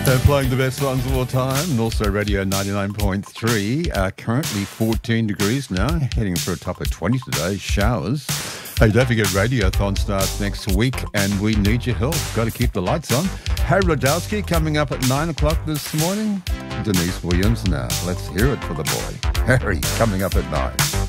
And playing the best songs of all time, and also Radio 99.3. Currently 14 degrees now, heading for a top of 20 today. Showers. Hey, don't forget Radiothon starts next week, and we need your help. Got to keep the lights on. Harry Radowski coming up at 9 o'clock this morning. Denise Williams now. Let's hear it for the boy. Harry coming up at 9.